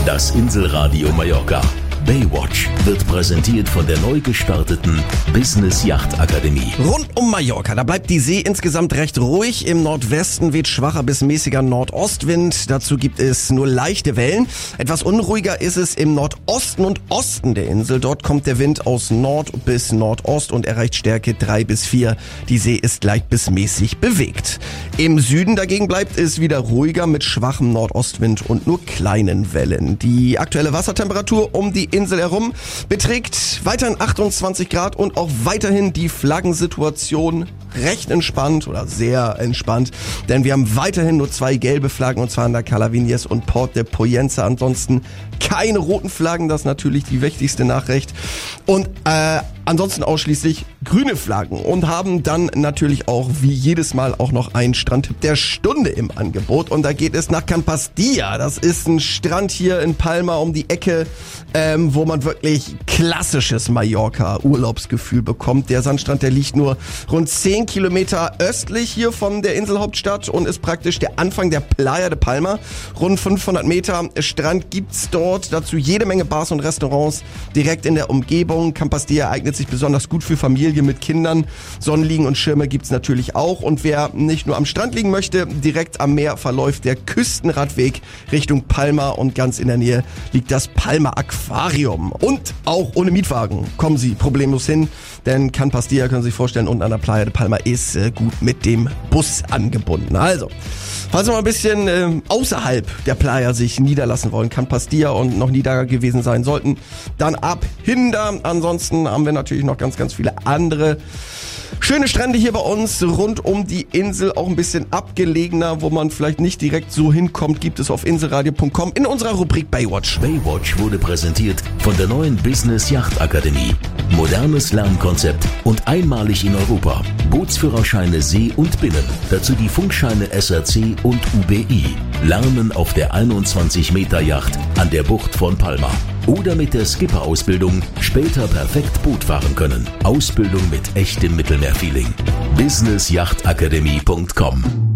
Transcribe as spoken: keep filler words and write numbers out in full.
Das Inselradio Mallorca. Baywatch wird präsentiert von der neu gestarteten Business Yacht Akademie. Rund um Mallorca, da bleibt die See insgesamt recht ruhig. Im Nordwesten weht schwacher bis mäßiger Nordostwind. Dazu gibt es nur leichte Wellen. Etwas unruhiger ist es im Nordosten und Osten der Insel. Dort kommt der Wind aus Nord bis Nordost und erreicht Stärke drei bis vier. Die See ist leicht bis mäßig bewegt. Im Süden dagegen bleibt es wieder ruhiger mit schwachem Nordostwind und nur kleinen Wellen. Die aktuelle Wassertemperatur um die Insel herum beträgt weiterhin achtundzwanzig Grad und auch weiterhin die Flaggensituation recht entspannt oder sehr entspannt, denn wir haben weiterhin nur zwei gelbe Flaggen, und zwar an der Cala Vinyes und Port de Pollença. Ansonsten keine roten Flaggen, das ist natürlich die wichtigste Nachricht. Und äh, ansonsten ausschließlich grüne Flaggen und haben dann natürlich auch wie jedes Mal auch noch einen Strandtipp der Stunde im Angebot. Und da geht es nach Campastia. Das ist ein Strand hier in Palma um die Ecke, ähm, wo man wirklich klassisches Mallorca-Urlaubsgefühl bekommt. Der Sandstrand, der liegt nur rund zehn Kilometer östlich hier von der Inselhauptstadt und ist praktisch der Anfang der Playa de Palma. Rund fünfhundert Meter Strand gibt's dort. Dazu jede Menge Bars und Restaurants direkt in der Umgebung. Campastia eignet sich besonders gut für Familien mit Kindern. Sonnenliegen und Schirme gibt's natürlich auch. Und wer nicht nur am Strand liegen möchte, direkt am Meer verläuft der Küstenradweg Richtung Palma und ganz in der Nähe liegt das Palma Aquarium. Und auch ohne Mietwagen kommen Sie problemlos hin, denn Campastia, können Sie sich vorstellen, unten an der Playa de Palma ist äh, gut mit dem Bus angebunden. Also, falls Sie mal ein bisschen äh, außerhalb der Playa sich niederlassen wollen, Campastia und noch nie da gewesen sein sollten, dann ab hinda. Ansonsten haben wir natürlich noch ganz, ganz viele andere schöne Strände hier bei uns rund um die Insel, auch ein bisschen abgelegener, wo man vielleicht nicht direkt so hinkommt, gibt es auf inselradio punkt com in unserer Rubrik Baywatch. Baywatch wurde präsentiert von der neuen Business Yacht Akademie. Modernes Lernkonzept und einmalig in Europa. Bootsführerscheine See und Binnen. Dazu die Funkscheine S R C und U B I. Lernen auf der einundzwanzig Meter Yacht an der Bucht von Palma. Oder mit der Skipper-Ausbildung später perfekt Boot fahren können. Ausbildung mit echtem Mittelmeerfeeling. business yacht akademie punkt com